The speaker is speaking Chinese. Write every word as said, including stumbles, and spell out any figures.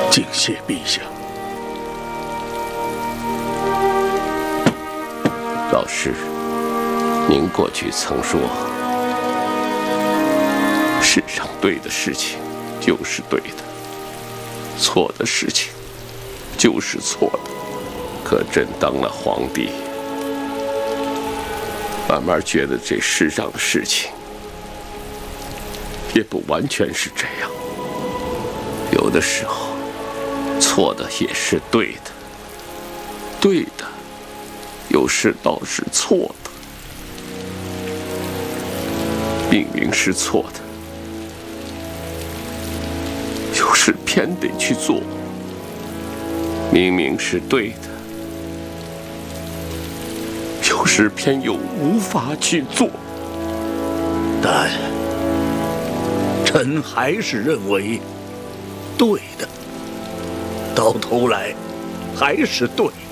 敬谢陛下。 老师，您过去曾说，世上对的事情就是对的，错的事情就是错的。可朕当了皇帝，慢慢觉得这世上的事情也不完全是这样，有的时候错的也是对的，对的有时倒是错的。明明是错的，有时偏得去做；明明是对的，有时偏又无法去做。 但臣还是认为，对的，到头来还是对。